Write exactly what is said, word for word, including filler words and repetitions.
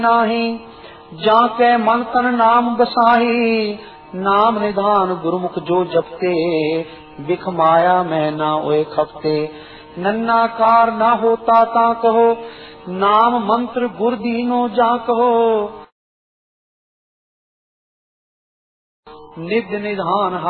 नाही जाके मन तन नाम बसाही, नाम निधान गुरुमुख जो जपते, बिख माया में ना ओए खपते। नन्ना कार ना होता ता कहो, नाम मंत्र गुर दीनो जा कहो। निध निधान